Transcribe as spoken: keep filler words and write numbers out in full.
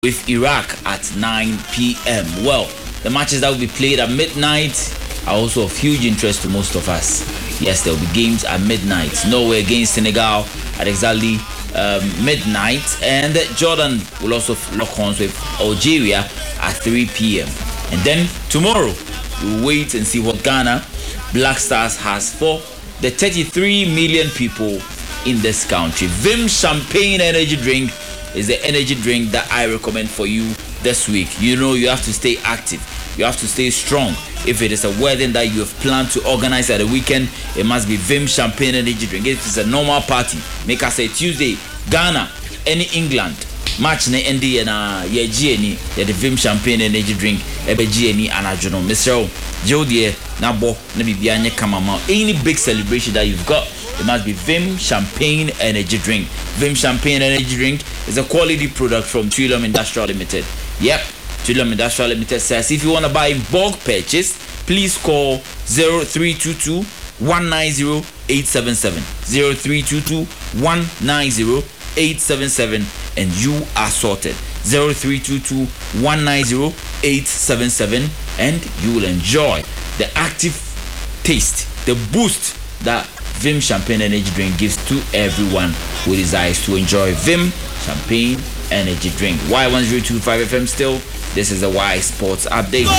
with Iraq at nine p.m. Well, the matches that will be played at midnight are also of huge interest to most of us. Yes, there will be games at midnight. Norway against Senegal at exactly um, midnight, and Jordan will also lock horns with Algeria at three p.m. And then tomorrow, we'll wait and see what Ghana Black Stars has for the thirty-three million people in this country. Vim Champagne Energy Drink is the energy drink that I recommend for you this week. You know, you have to stay active. You have to stay strong. If it is a wedding that you have planned to organize at the weekend, it must be Vim Champagne Energy Drink. If it's a normal party, make us say Tuesday, Ghana, any England, match na N D na ye G N E, ye the Vim Champagne Energy Drink, ebe G N E anajono. Mister Jodie, na bo, na bibia nye kamama. Any big celebration that you've got, it must be Vim Champagne Energy Drink. Vim Champagne Energy Drink is a quality product from Trillium Industrial Limited. Yep, Trillium Industrial Limited says if you want to buy in bulk purchase, please call zero three two two, one nine zero, eight seven seven. zero three two two, one nine zero, eight seven seven and you are sorted. zero three two two, one nine zero, eight seven seven and you will enjoy the active taste, the boost that Vim Champagne Energy Drink gives to everyone who desires to enjoy Vim Champagne Energy Drink. Y one zero two five F M still. This is the Y Sports Update.